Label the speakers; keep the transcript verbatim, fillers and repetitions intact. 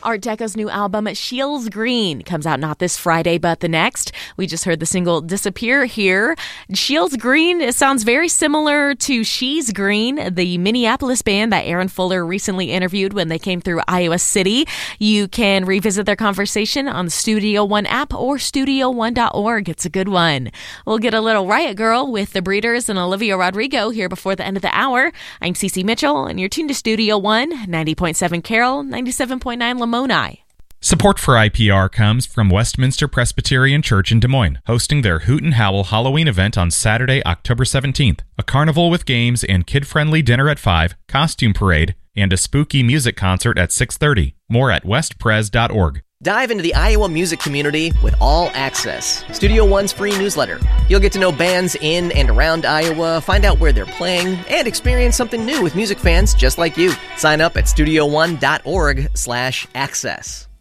Speaker 1: Art Deco's new album, Shields Green, comes out not this Friday, but the next. We just heard the single Disappear here. Shields Green, it sounds very similar to She's Green, the Minneapolis band that Aaron Fuller recently interviewed when they came through Iowa City. You can revisit their conversation on the Studio One app or studio one dot org. It's a good one. We'll get a little Riot Girl with the Breeders and Olivia Rodrigo here before the end of the hour. I'm Cece Mitchell, and you're tuned to Studio One, ninety point seven Carroll, ninety-seven point nine Lamoni.
Speaker 2: Support for I P R comes from Westminster Presbyterian Church in Des Moines, hosting their Hoot and Howl Halloween event on Saturday, October seventeenth. A carnival with games and kid-friendly dinner at five, costume parade, and a spooky music concert at six thirty. More at west pres dot org.
Speaker 3: Dive into the Iowa music community with All Access, Studio One's free newsletter. You'll get to know bands in and around Iowa, find out where they're playing, and experience something new with music fans just like you. Sign up at studio one dot org slash access.